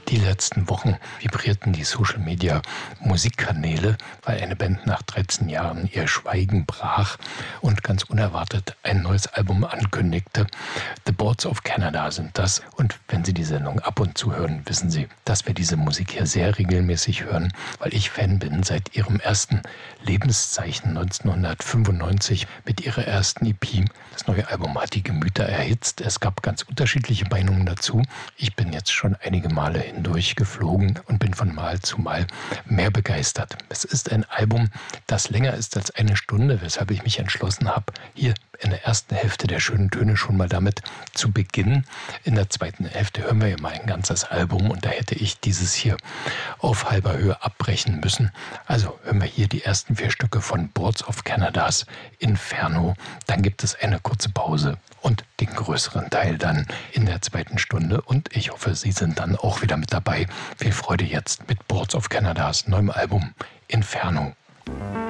Die letzten Wochen vibrierten die Social-Media-Musikkanäle, weil eine Band nach 13 Jahren ihr Schweigen brach und ganz unerwartet ein neues Album ankündigte. The Boards of Canada sind das. Und wenn Sie die Sendung ab und zu hören, wissen Sie, dass wir diese Musik hier sehr regelmäßig hören, weil ich Fan bin seit ihrem ersten Lebenszeichen 1995 mit ihrer ersten EP. Das neue Album hat die Gemüter erhitzt. Es gab ganz unterschiedliche Meinungen dazu. Ich bin jetzt schon einige Male hindurchgeflogen und bin von Mal zu Mal mehr begeistert. Es ist ein Album, das länger ist als eine Stunde, weshalb ich mich entschlossen habe, hier in der ersten Hälfte der schönen Töne schon mal damit zu beginnen. In der zweiten Hälfte hören wir ja mal ein ganzes Album und da hätte ich dieses hier auf halber Höhe abbrechen müssen. Also hören wir hier die ersten 4 Stücke von Boards of Canadas Inferno. Dann gibt es eine kurze Pause und den größeren Teil dann in der zweiten Stunde. Und ich hoffe, Sie sind dann auch wieder mit dabei. Viel Freude jetzt mit Boards of Canadas neuem Album Inferno.